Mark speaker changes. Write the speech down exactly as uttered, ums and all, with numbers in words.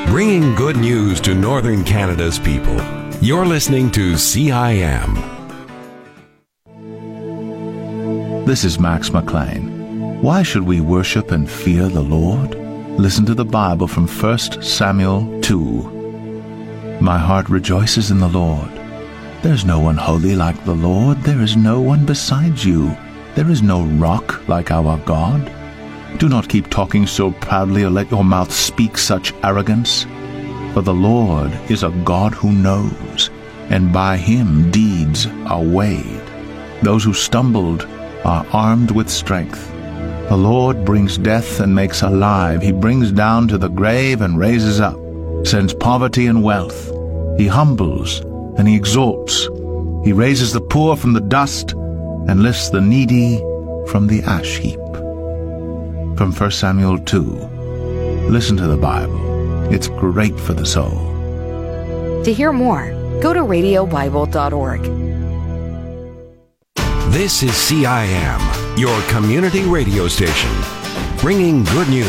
Speaker 1: bringing good news to Northern Canada's people. You're listening to C I M.
Speaker 2: This is Max McLean. Why should we worship and fear the Lord? Listen to the Bible from First Samuel two. My heart rejoices in the Lord. There is no one holy like the Lord. There is no one besides you. There is no rock like our God. Do not keep talking so proudly, or let your mouth speak such arrogance. For the Lord is a God who knows, and by him deeds are weighed. Those who stumbled are armed with strength. The Lord brings death and makes alive. He brings down to the grave and raises up, sends poverty and wealth. He humbles and he exalts. He raises the poor from the dust and lifts the needy from the ash heap. From First Samuel two. Listen to the Bible. It's great for the soul.
Speaker 3: To hear more, go to radio bible dot org.
Speaker 1: This is C I M, your community radio station, bringing good news